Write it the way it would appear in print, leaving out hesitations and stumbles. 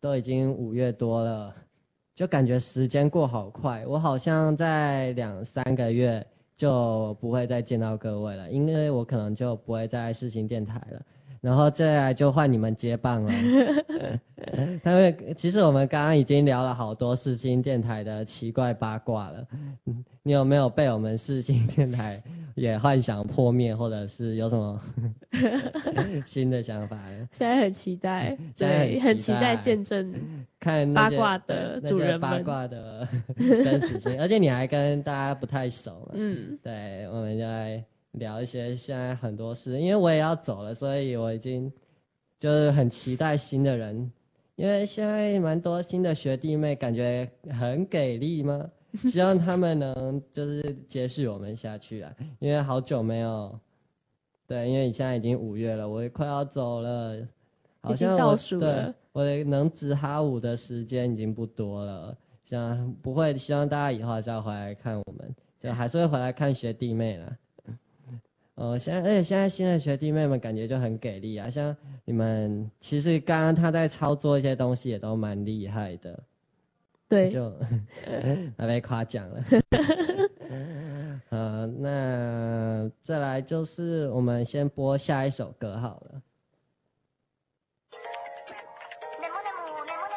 都已经5月多了，就感觉时间过好快。我好像在2-3个月就不会再见到各位了，因为我可能就不会在世新电台了。然后接下来就换你们接棒了。其实我们刚刚已经聊了好多世新电台的奇怪八卦了。你有没有被我们世新电台也幻想破灭，或者是有什么新的想法呢？ 现在很期待， 对， 很期待见证看八卦的主人们， 八卦的真实性。而且你还跟大家不太熟嘛。对，我们就来聊一些现在很多事，因为我也要走了，所以我已经就是很期待新的人，因为现在蛮多新的学弟妹感觉很给力嘛，希望他们能就是接续我们下去啊，因为好久没有，对，因为现在已经5月了，我也快要走了，好像已经倒数了， 我能值哈五的时间已经不多了，希望大家以后还是要回来看我们，就还是会回来看学弟妹啦。而且现在新的学弟妹们感觉就很给力啊，像你们其实刚刚他在操作一些东西也都蛮厉害的， 对， 就还被夸奖了。那再来就是我们先播下一首歌好了。